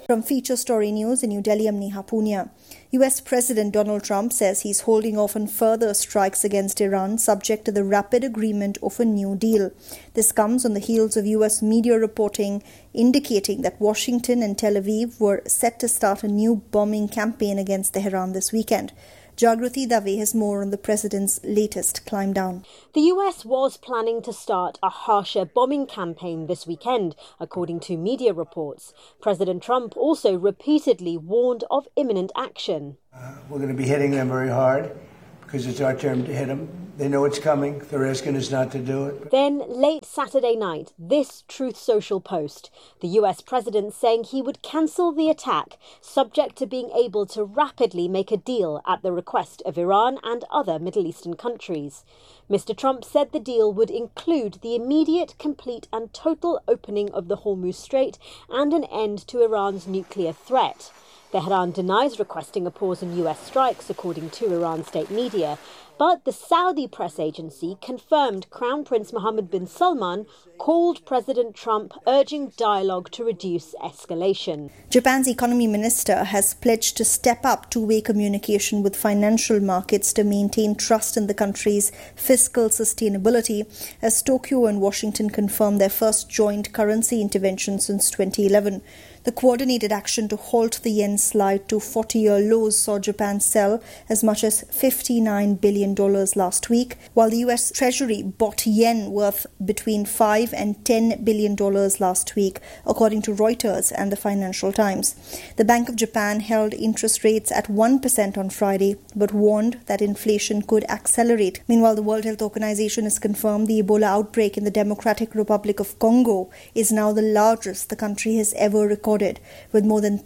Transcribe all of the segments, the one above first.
From Feature Story News in New Delhi, I'm Neha Punia. US President Donald Trump says he's holding off on further strikes against Iran subject to the rapid agreement of a new deal. This comes on the heels of US media reporting indicating that Washington and Tel Aviv were set to start a new bombing campaign against Tehran this weekend. Jagrati Dave has more on the president's latest climb down. The US was planning to start a harsher bombing campaign this weekend, according to media reports. President Trump also repeatedly warned of imminent action. We're going to be hitting them very hard because it's our turn to hit them. They know it's coming. They're asking us not to do it. Then, late Saturday night, this Truth Social post. The US president saying he would cancel the attack, subject to being able to rapidly make a deal at the request of Iran and other Middle Eastern countries. Mr. Trump said the deal would include the immediate, complete and total opening of the Hormuz Strait and an end to Iran's nuclear threat. Tehran denies requesting a pause in US strikes, according to Iran state media. But the Saudi press agency confirmed Crown Prince Mohammed bin Salman called President Trump, urging dialogue to reduce escalation. Japan's economy minister has pledged to step up two-way communication with financial markets to maintain trust in the country's fiscal sustainability, as Tokyo and Washington confirmed their first joint currency intervention since 2011. The coordinated action to halt the yen's slide to 40-year lows saw Japan sell as much as $59 billion last week, while the US Treasury bought yen worth between $5 and $10 billion last week, according to Reuters and the Financial Times. The Bank of Japan held interest rates at 1% on Friday, but warned that inflation could accelerate. Meanwhile, the World Health Organization has confirmed the Ebola outbreak in the Democratic Republic of Congo is now the largest the country has ever recorded, with more than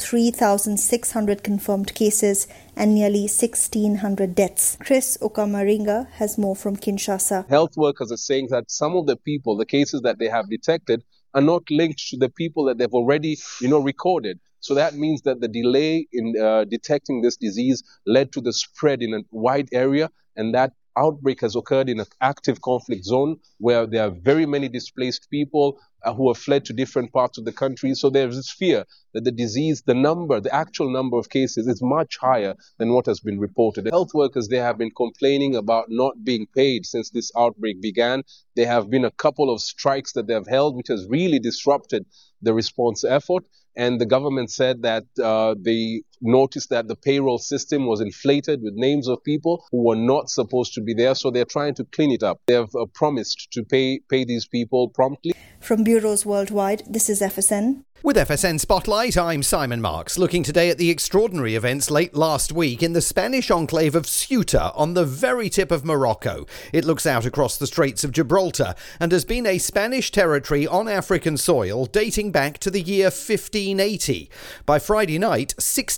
3,600 confirmed cases and nearly 1,600 deaths. Chris Okamaringa has more from Kinshasa. Health workers are saying that some of the people, the cases that they have detected, are not linked to the people that they've already, recorded. So that means that the delay in detecting this disease led to the spread in a wide area, and that outbreak has occurred in an active conflict zone where there are very many displaced people who have fled to different parts of the country. So there's this fear that the disease, the actual number of cases is much higher than what has been reported. Health workers, they have been complaining about not being paid since this outbreak began. There have been a couple of strikes that they have held, which has really disrupted the response effort. And the government said that they noticed that the payroll system was inflated with names of people who were not supposed to be there. So they're trying to clean it up. They have promised to pay these people promptly. From bureaus worldwide, this is FSN. With FSN Spotlight, I'm Simon Marks, looking today at the extraordinary events late last week in the Spanish enclave of Ceuta on the very tip of Morocco. It looks out across the Straits of Gibraltar and has been a Spanish territory on African soil dating back to the year 1580. By Friday night,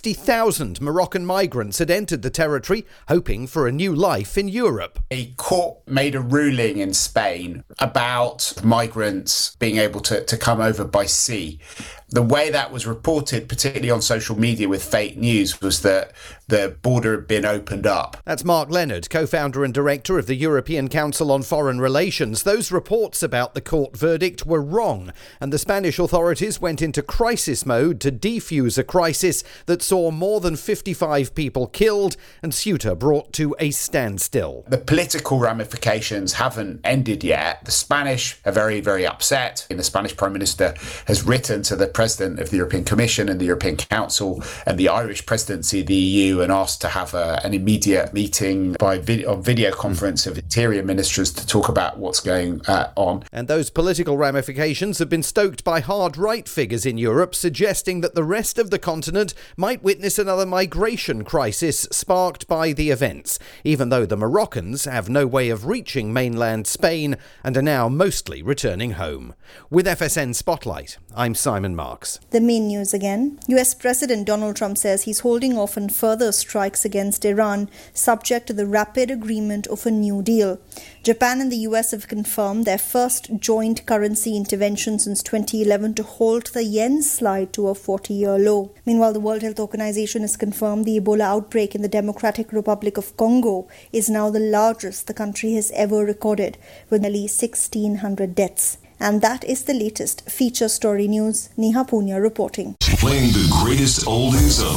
60,000 Moroccan migrants had entered the territory, hoping for a new life in Europe. A court made a ruling in Spain about migrants being able to come over by sea. The way that was reported, particularly on social media with fake news, was that the border had been opened up. That's Mark Leonard, co-founder and director of the European Council on Foreign Relations. Those reports about the court verdict were wrong, and the Spanish authorities went into crisis mode to defuse a crisis that saw more than 55 people killed and Ceuta brought to a standstill. The political ramifications haven't ended yet. The Spanish are very, very upset, and the Spanish Prime Minister has written to the President of the European Commission and the European Council and the Irish presidency of the EU and asked to have an immediate meeting on video conference of interior ministers to talk about what's going on. And those political ramifications have been stoked by hard right figures in Europe, suggesting that the rest of the continent might witness another migration crisis sparked by the events, even though the Moroccans have no way of reaching mainland Spain and are now mostly returning home. With FSN Spotlight, I'm Simon Marks. The main news again. US President Donald Trump says he's holding off on further strikes against Iran, subject to the rapid agreement of a new deal. Japan and the US have confirmed their first joint currency intervention since 2011 to halt the yen's slide to a 40-year low. Meanwhile, the World Health Organization has confirmed the Ebola outbreak in the Democratic Republic of Congo is now the largest the country has ever recorded, with nearly 1,600 deaths. And that is the latest Feature Story News. Neha Punya reporting. Playing the greatest oldies of